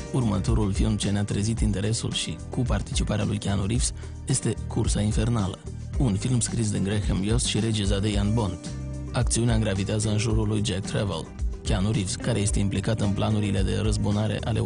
Următorul film ce ne-a trezit interesul și cu participarea lui Keanu Reeves este Cursa Infernală, un film scris de Graham Yost și regizat de Ian Bond. Acțiunea gravitează în jurul lui Jack Travel, Keanu Reeves, care este implicat în planurile de răzbunare ale